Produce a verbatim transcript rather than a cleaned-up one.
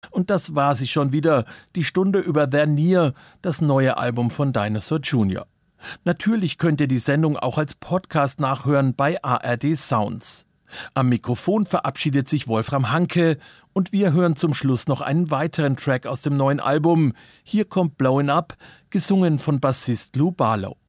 Und das war sie schon wieder, die Stunde über They're Near, das neue Album von Dinosaur Junior Natürlich könnt ihr die Sendung auch als Podcast nachhören bei A R D Sounds. Am Mikrofon verabschiedet sich Wolfram Hanke und wir hören zum Schluss noch einen weiteren Track aus dem neuen Album. Hier kommt Blowin' Up, gesungen von Bassist Lou Barlow.